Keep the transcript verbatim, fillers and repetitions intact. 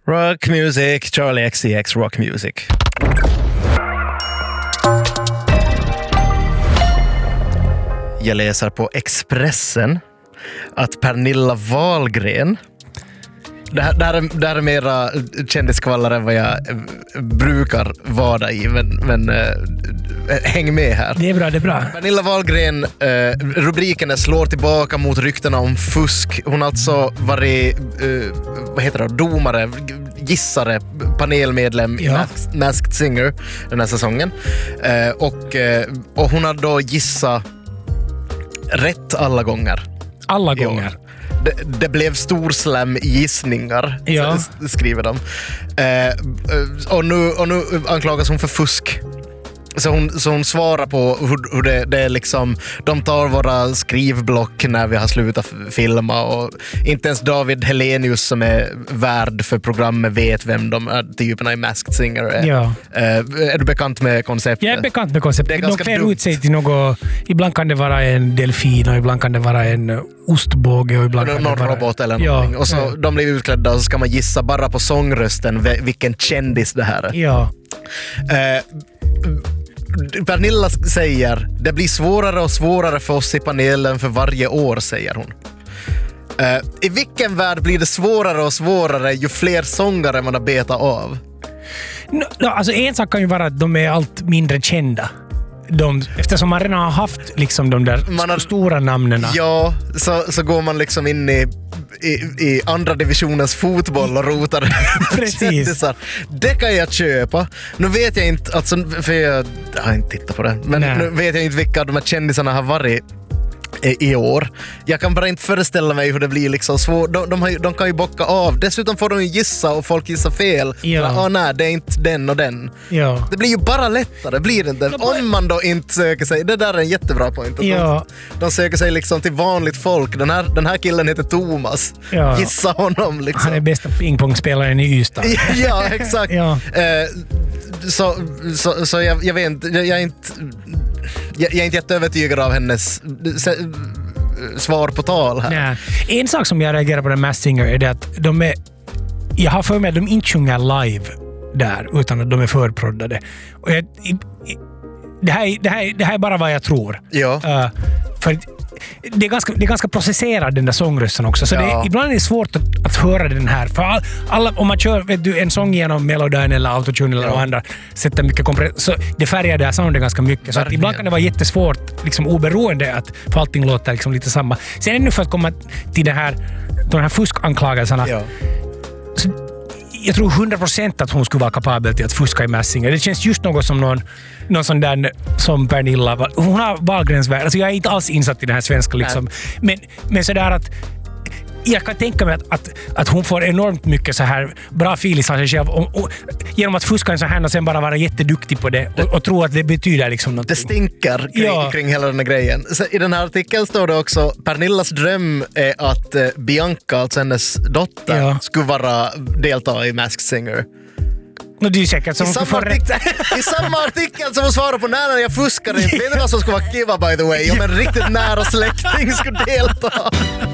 Rock music, Charlie X C X rock music. Jag läser på Expressen att Pernilla Wahlgren, det här, det här, är, det här är mera kändiskvallar än vad jag brukar vara i, men, men äh, häng med här. Det är bra, det är bra. Pernilla Wahlgren, äh, rubriken är slår tillbaka mot ryktena om fusk. Hon har alltså varit, äh, vad heter det, domare, gissare, panelmedlem ja. i Masked, Masked Singer den här säsongen. Äh, och, äh, och hon har då gissat rätt alla gånger. Alla gånger. Det, det blev storslam gissningar, ja. skriver de. Eh, och, nu, och nu anklagas hon för fusk. Så hon, så hon svarar på hur, hur det, det är liksom, de tar våra skrivblock när vi har slutat filma, och inte ens David Helenius som är värd för programmet vet vem de är, typerna i Masked Singer är. Ja. Eh, är du bekant med konceptet? Jag är bekant med konceptet. De klär dumt. ut sig till något, ibland kan det vara en delfin och ibland kan det vara en ostbåge och ibland kan någon det vara robot eller någonting. Ja. Och så ja. de blir utklädda och så ska man gissa bara på sångrösten vilken kändis det här är. Ja. Eh, Pernilla säger, det blir svårare och svårare för oss i panelen för varje år, säger hon. Uh, I vilken värld blir det svårare och svårare ju fler sångare man har betat av? No, no, alltså en sak kan ju vara att de är allt mindre kända. De, eftersom man redan har haft liksom de där man har, stora namnen. Ja, så, så går man liksom in i, i, i andra divisionens fotboll och rotar. Precis. Det kan jag köpa. Nu vet jag inte, alltså, för jag, jag har inte tittat på det, men Nej. nu vet jag inte vilka de här kändisarna har varit i år. Jag kan bara inte föreställa mig hur det blir liksom svårt. De, de, har, de kan ju bocka av. Dessutom får de ju gissa och folk gissar fel. Ja. Ah, nej, det är inte den och den. Ja. Det blir ju bara lättare, blir det inte? Om man då inte söker sig, det där är en jättebra point. Ja. De, de söker sig liksom till vanligt folk. Den här, den här killen heter Thomas. Ja. Gissa honom liksom. Han är bästa pingpongspelaren i Ystad. Ja, exakt. Ja. Eh, så så, så jag, jag vet inte, jag, jag är inte jag, jag är inte jätteövertygad av hennes svar på tal här. Nej. En sak som jag reagerar på den Masked Singer är det att de är, jag har för mig att de inte sjunger live där utan att de är förproddade. Och jag, det, här, det, här, det här är bara vad jag tror. Ja. Uh, för det är, ganska, det är ganska processerad den där sångrösten också. Så ja. det, ibland är det svårt att, att höra den här. För all, alla, om man kör vet du, en sång genom Melodyne eller Autotune eller ja. andra sätter mycket kompress, så det färgar det här soundet ganska mycket. Så att ibland kan det vara jättesvårt liksom, oberoende att för allting låter liksom, lite samma. Sen ännu för att komma till det här, de här fuskanklagelserna. Ja. Så, jag tror hundra procent att hon skulle vara kapabel till att fuska i Masked Singer. Det känns just något som någon, någon sån där som Pernilla. Hon har Wahlgrens värld. Alltså jag är inte alls insatt i den här svenska liksom. Men, men sådär att jag kan tänka mig att, att, att hon får enormt mycket så här bra filis av sig själv och, och, genom att fuska en sån här och sen bara vara jätteduktig på det och, och tro att det betyder liksom något. Det stinker kring, ja. kring hela den här grejen. Så i den här artikeln står det också Pernillas dröm är att eh, Bianca, alltså hennes dotter, ja. skulle vara delta i Masked Singer. No, det är säkert, I, samma artikel, I samma artikel som hon svarar på när jag fuskar inte. Vet du vad som skulle vara kiva by the way? Om en riktigt nära släkting skulle delta.